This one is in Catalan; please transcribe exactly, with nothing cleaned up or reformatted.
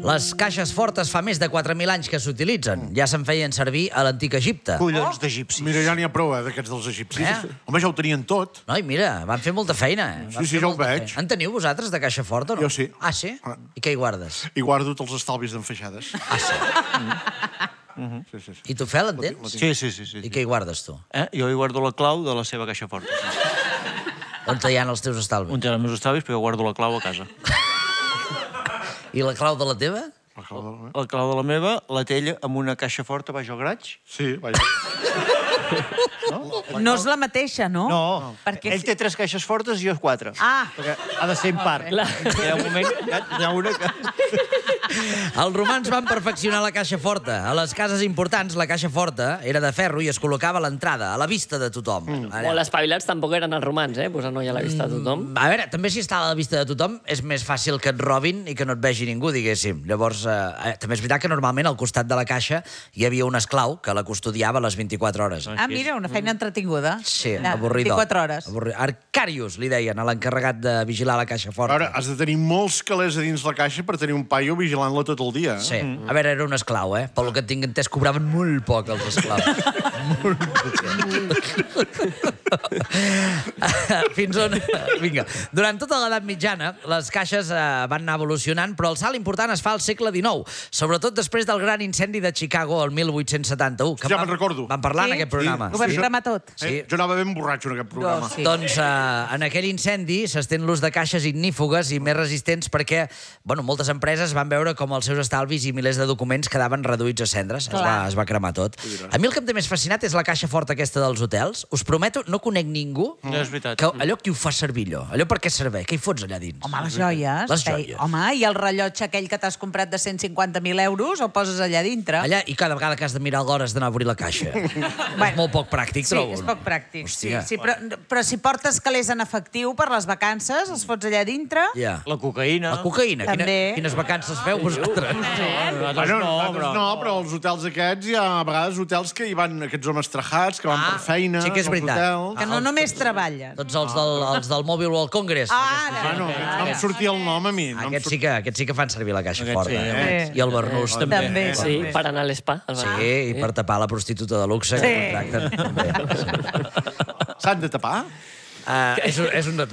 Les caixes fortes fa més de quatre mil anys que s'utilitzen. Ja se'n feien servir a l'antic Egipte. Collons d'egipcis. Mira, ja n'hi ha prou, eh, d'aquests dels egipcis. Eh? Home, ja ho tenien tot. Noi, mira, van fer molta feina. eh? Van Sí, sí, fer ja ho molta veig. feina. En teniu vosaltres de caixa forta o no? Jo sí. Ah, sí? I què hi guardes? I guardo tots els estalvis d'enfeixades. Ah, sí? Sí, sí, sí. I tu, Fel, en tens? Sí, sí, sí. sí. I què hi guardes, tu? Eh? Jo hi guardo la clau de la seva caixa forta. On hi ha els teus estalvis? Un té els meus estalvis, però jo guardo la clau a casa. I la clau de la teva? La clau de la- La clau de la meva, la té ella amb una caixa forta baix al graig. Sí, vaja. No és la mateixa, no? No, Perquè ell té tres caixes fortes i jo quatre. Ah. Perquè ha de ser en part. Hi ha un moment, hi ha, hi ha una que... Els romans van perfeccionar la caixa forta. A les cases importants, la caixa forta era de ferro i es col·locava a l'entrada, a la vista de tothom. Allà. Molt espavilats tampoc eren els romans, eh? Posar-no ja a la vista de tothom. A veure, també si està a la vista de tothom és més fàcil que et robin i que no et vegi ningú, diguéssim. Llavors, eh, també és veritat que normalment al costat de la caixa hi havia un esclau que la custodiava les vint-i-quatre hores. Ah, mira, una feina entretinguda. Sí, Ja, avorridor. vint-i-quatre hores. Avorri... Arcarius, li deien, a l'encarregat de vigilar la caixa A forta. veure, has de tenir molts calés a dins la caixa per tenir un paio vigilant-la tot el dia. Eh? Sí. A veure, era un esclau, eh? Pel que tinc entès, cobraven molt poc, els esclaus. molt poc. Fins on... Vinga. Durant tota l'edat mitjana, les caixes eh, van anar evolucionant, però el salt important es fa al segle dinou, sobretot després del gran incendi de Chicago el mil vuit-cents setanta-u. Que Ja vam- me'n recordo. Vam parlar Sí? en aquest programa. Ho vam Sí. cremar tot. Sí. Eh? Jo anava ben borratxo en aquest programa. Jo sí. Doncs eh, en aquell incendi s'estén l'ús de caixes ignífugues i més resistents perquè bueno, moltes empreses van veure com els seus estalvis i milers de documents quedaven reduïts a cendres. Es va, Clar. es va cremar tot. A mi el que em té més fascinat és la caixa forta aquesta dels hotels. Us prometo, no conec ningú No, és veritat. que allò qui ho fa servir allò. Allò per què serveix? Què hi fots allà dins? Home, les joies. Les Ei, joies. Home, i el rellotge aquell que t'has comprat de cent cinquanta mil euros el poses allà dintre. Allà, i cada vegada que has de mirar l'hora has d'anar a obrir la caixa. Bueno, és molt poc pràctic, Sí, trobo. és poc pràctic. Sí, Hòstia. sí, però, però si portes calés en efectiu per les vacances, els fots allà dintre. Ja. La cocaïna. La cocaïna. Quina, També. quines vacances feu vosaltres? Nosaltres Bueno, no, nosaltres però... no, però els hotels aquests hi ha a vegades hotels que hi van aquests homes trajats, que van Ah, per feina. sí que és als veritat. hotels. Que no només treballen. Tots els del, els del Mòbil World Congress. Ara! Bueno, no em sortia el nom a mi. No em Aquests sí, que, aquests sí que fan servir la caixa Aquests forta. sí, eh? sí. I el barnús també. També. Sí, per anar a l'espa. al Sí, bar. i per tapar la prostituta de luxe que Sí. contracten. També. Sí. S'han de tapar? Uh, és, un, és un detall.